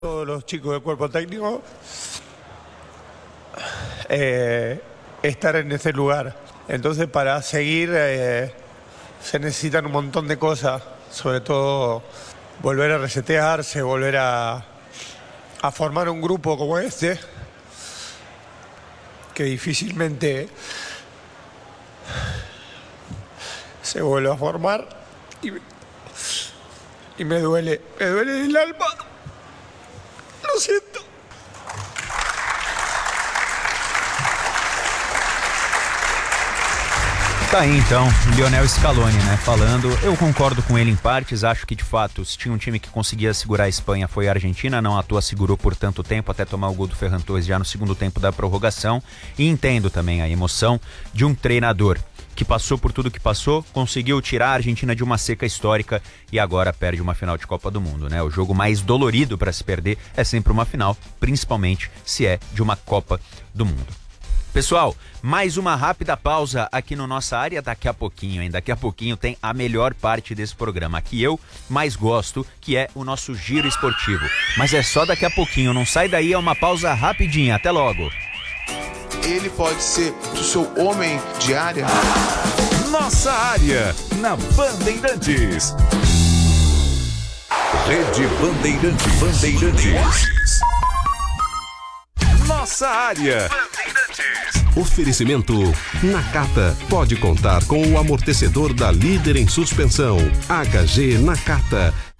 todos los chicos del cuerpo técnico estar en ese lugar. Entonces para seguir se necesitan un montón de cosas, sobre todo volver a resetearse, volver a formar un grupo como este, que difícilmente se vuelve a formar y me duele en el alma. Lo siento. Tá aí então, Lionel Scaloni, né, falando. Eu concordo com ele em partes, acho que de fato, se tinha um time que conseguia segurar a Espanha foi a Argentina, não à toa segurou por tanto tempo até tomar o gol do Ferran Torres já no segundo tempo da prorrogação, e entendo também a emoção de um treinador que passou por tudo que passou, conseguiu tirar a Argentina de uma seca histórica e agora perde uma final de Copa do Mundo, né? O jogo mais dolorido para se perder é sempre uma final, principalmente se é de uma Copa do Mundo. Pessoal, mais uma rápida pausa aqui no Nossa Área, daqui a pouquinho, hein? Daqui a pouquinho tem a melhor parte desse programa, que eu mais gosto, que é o nosso Giro Esportivo. Mas é só daqui a pouquinho, não sai daí, é uma pausa rapidinha, até logo. Ele pode ser o seu homem de área. Nossa Área, na Bandeirantes. Rede Bandeirantes. Nossa Área. Oferecimento Nakata. Pode contar com o amortecedor da líder em suspensão. HG Nakata.